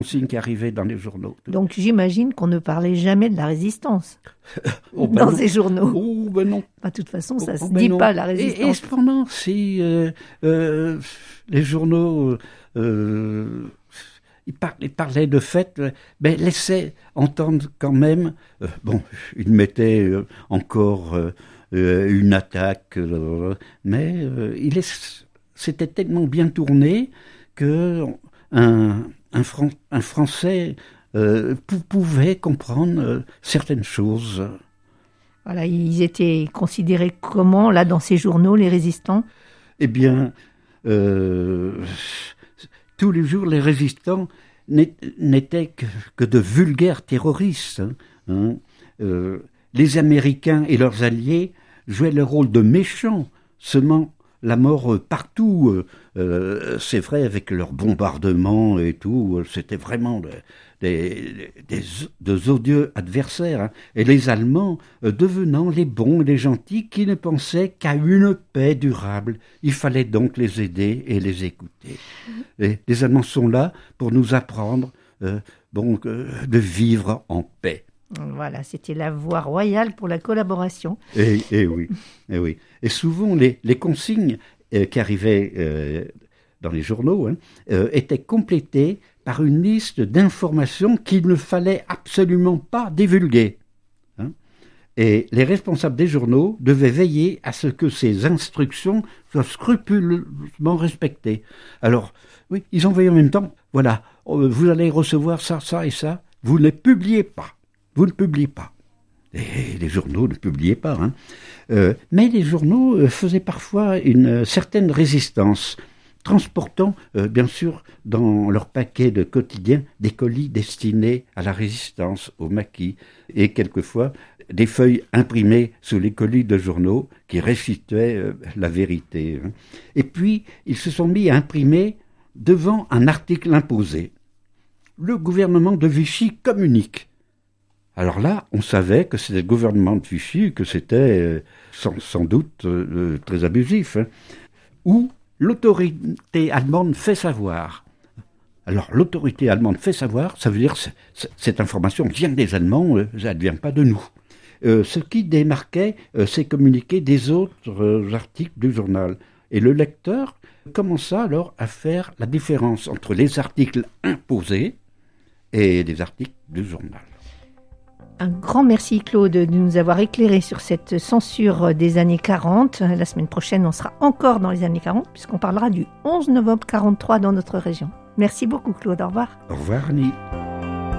consignes qui arrivaient dans les journaux. Donc j'imagine qu'on ne parlait jamais de la résistance Ben dans non. ces journaux. Oh, ben non. De toute façon, ça ne se Ben dit non. pas, la Et résistance. cependant, si les journaux ils parlaient de fait, ben, laissaient entendre quand même, ils mettaient encore une attaque, mais c'était tellement bien tourné que un Français pouvait comprendre certaines choses. Voilà, ils étaient considérés comment, là, dans ces journaux, les résistants? Eh bien, tous les jours, les résistants n'étaient que de vulgaires terroristes. Les Américains et leurs alliés jouaient le rôle de méchants, semant la mort partout. C'est vrai, avec leurs bombardements et tout, c'était vraiment des odieux adversaires. Et les Allemands devenant les bons et les gentils qui ne pensaient qu'à une paix durable. Il fallait donc les aider et les écouter. Et les Allemands sont là pour nous apprendre de vivre en paix. Voilà, c'était la voie royale pour la collaboration. Et oui. Et souvent, les consignes qui arrivaient dans les journaux étaient complétées par une liste d'informations qu'il ne fallait absolument pas divulguer. Et les responsables des journaux devaient veiller à ce que ces instructions soient scrupuleusement respectées. Alors, oui, ils envoyaient en même temps, voilà, vous allez recevoir ça, ça et ça, vous ne les publiez pas. Vous ne publiez pas. Et les journaux ne publiaient pas. Mais les journaux faisaient parfois une certaine résistance, transportant, bien sûr, dans leur paquet de quotidien, des colis destinés à la résistance, au maquis, et quelquefois des feuilles imprimées sous les colis de journaux qui récitaient la vérité. Et puis, ils se sont mis à imprimer devant un article imposé. Le gouvernement de Vichy communique. Alors là, on savait que c'était le gouvernement de Vichy, que c'était sans doute très abusif, où l'autorité allemande fait savoir. Alors l'autorité allemande fait savoir, ça veut dire que cette information vient des Allemands, ça ne vient pas de nous. Ce qui démarquait ces communiqués des autres articles du journal. Et le lecteur commença alors à faire la différence entre les articles imposés et les articles du journal. Un grand merci Claude de nous avoir éclairé sur cette censure des années 40. La semaine prochaine, on sera encore dans les années 40 puisqu'on parlera du 11 novembre 43 dans notre région. Merci beaucoup Claude, au revoir. Au revoir Annie.